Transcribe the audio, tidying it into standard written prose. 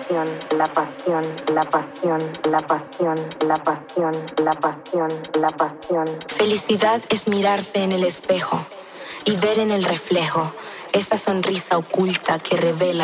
la pasión, la pasión, la pasión, la pasión, la pasión, la pasión. Felicidad es mirarse en el espejo y ver en el reflejo esa sonrisa oculta que revela